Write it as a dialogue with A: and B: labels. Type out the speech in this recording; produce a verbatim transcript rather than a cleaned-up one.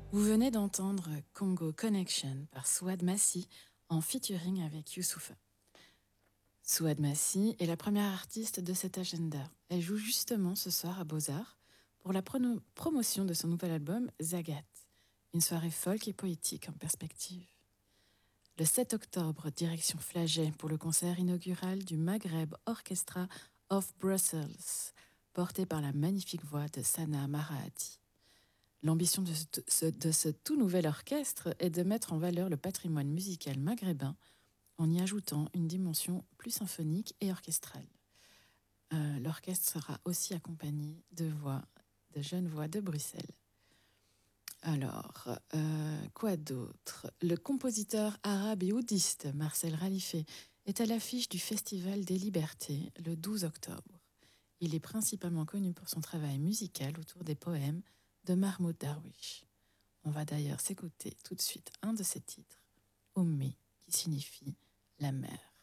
A: Vous venez d'entendre Congo Connection par Souad Massi en featuring avec Youssoupha. Souad Massi est la première artiste de cet agenda. Elle joue justement ce soir à Beaux-Arts pour la prono- promotion de son nouvel album Zagat, une soirée folk et poétique en perspective. Le sept octobre, direction Flagey pour le concert inaugural du Maghreb Orchestra of Brussels, porté par la magnifique voix de Sana Marahati. L'ambition de ce, de ce tout nouvel orchestre est de mettre en valeur le patrimoine musical maghrébin en y ajoutant une dimension plus symphonique et orchestrale. Euh, l'orchestre sera aussi accompagné de voix, de jeunes voix de Bruxelles. Alors, euh, quoi d'autre? Le compositeur arabe et oudiste Marcel Ralifé est à l'affiche du Festival des Libertés le douze octobre. Il est principalement connu pour son travail musical autour des poèmes de Mahmoud Darwish. On va d'ailleurs s'écouter tout de suite un de ses titres, Oummi, qui signifie la mer.